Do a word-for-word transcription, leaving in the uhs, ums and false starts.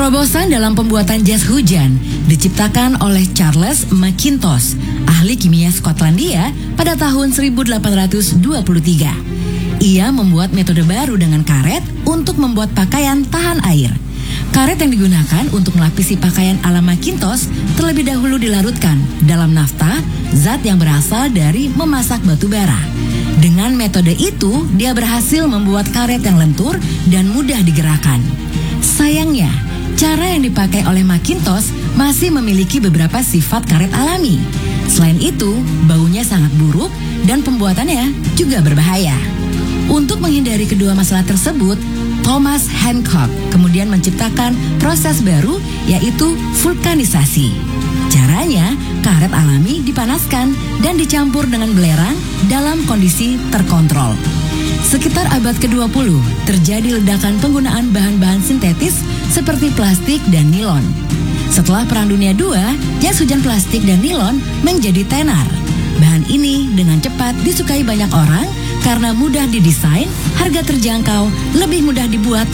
Terobosan dalam pembuatan jas hujan diciptakan oleh Charles McIntosh, ahli kimia Skotlandia pada tahun seribu delapan ratus dua puluh tiga. Ia membuat metode baru dengan karet untuk membuat pakaian tahan air. Karet yang digunakan untuk melapisi pakaian ala McIntosh terlebih dahulu dilarutkan dalam nafta, zat yang berasal dari memasak batu bara. Dengan metode itu, dia berhasil membuat karet yang lentur dan mudah digerakkan. Sayangnya, cara yang dipakai oleh McIntosh masih memiliki beberapa sifat karet alami. Selain itu, baunya sangat buruk dan pembuatannya juga berbahaya. Untuk menghindari kedua masalah tersebut, Thomas Hancock kemudian menciptakan proses baru, yaitu vulkanisasi. Caranya, karet alami dipanaskan dan dicampur dengan belerang dalam kondisi terkontrol. Sekitar abad kedua puluh, terjadi ledakan penggunaan bahan-bahan sintetis seperti plastik dan nilon. Setelah Perang Dunia kedua, jas hujan plastik dan nilon menjadi tenar. Bahan ini dengan cepat disukai banyak orang karena mudah didesain, harga terjangkau, lebih mudah dibuat,